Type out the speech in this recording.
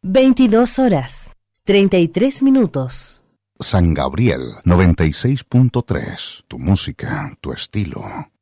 22 horas, 33 minutos. San Gabriel 96.3. Tu música, tu estilo.